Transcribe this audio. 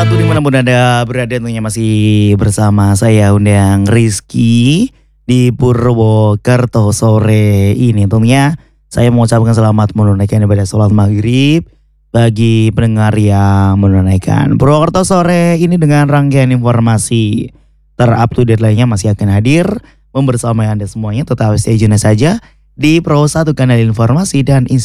satu dimanapun Anda berada tentunya masih bersama saya undang Rizky di Purwokerto sore ini. Tentunya saya mengucapkan selamat menunaikan ibadah sholat maghrib bagi pendengar yang menunaikan. Purwokerto sore ini dengan rangkaian informasi terupdate lainnya masih akan hadir membersamai Anda semuanya. Tetap stay tune saja di Pro 1 Kanal Informasi dan Inspirasi.